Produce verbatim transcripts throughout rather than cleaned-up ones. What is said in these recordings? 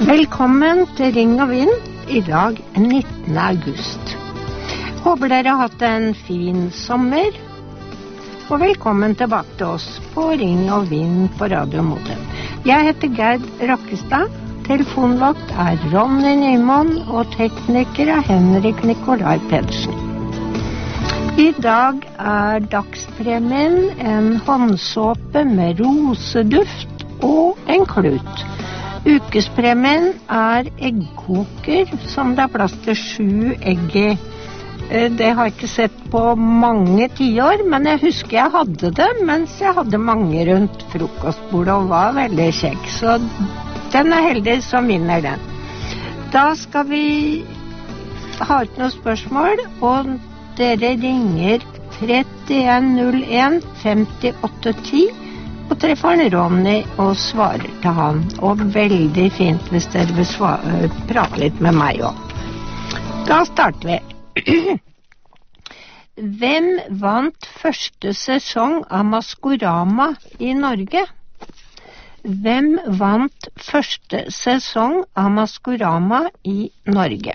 Velkommen til Ring og Vind, i dag nittende august. Håper dere har hatt en fin sommer, og velkommen tilbake til oss på Ring og Vind på Radio Modum. Jeg heter Gerd Rakkestad, telefonvakt er Ronny Nyman, og tekniker er Henrik Nikolai Pedersen. I dag er dagspremien en håndsåpe med roseduft og en klut. Ukespremien er eggkoker, som det er plass til sju egg i. Det har jeg ikke sett på mange tiår, men jeg husker jeg hadde det, mens jeg hadde mange rundt frokostbordet og var veldig kjekk. Så den er heldig som vinner den. Da skal vi ha ut noen spørsmål, og dere ringer trettien null en femtiåtte ti, og treffer Ronny og svarer til han. Og veldig fint hvis dere vil svare, prate litt med meg også. Da starter vi. Hvem vant første sesong av Maskorama i Norge? Hvem vant første sesong av Maskorama i Norge?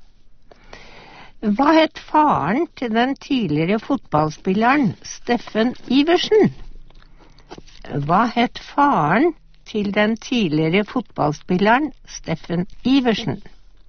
Hva het faren til den tidligere fotballspilleren Steffen Iversen? Hva het faren til den tidligere fotballspilleren Steffen Iversen?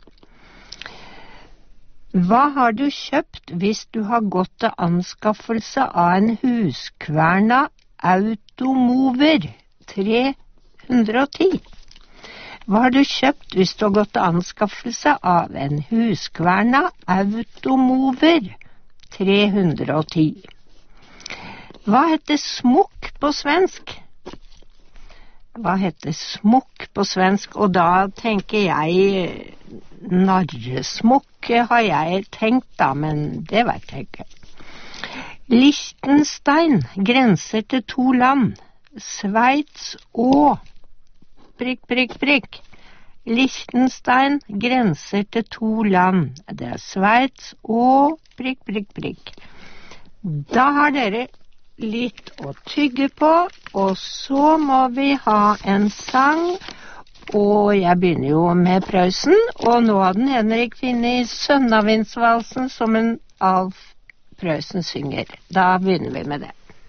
Hva har du kjøpt hvis du har gått til anskaffelse av en Husqvarna Automover tre hundre og ti? Hva har du kjøpt hvis du har gått til anskaffelse av en Husqvarna Automover tre hundre og ti? Hva heter smokk på svensk? Hva heter smokk på svensk? Og da tenker jeg narresmokk har jeg tenkt da, men det vet jeg ikke. Liechtenstein grenser til to land. Sveits og prikk, prikk, prikk. Liechtenstein grenser til to land. Det er Sveits og prikk, prikk, prikk. Da har dere litt å tygge på, og så må vi ha en sang, og jeg begynner jo med Prøysen, og nå har den Henrik finnet i Sønnavindsvalsen som en Alf Prøysen synger. Da begynner vi med det.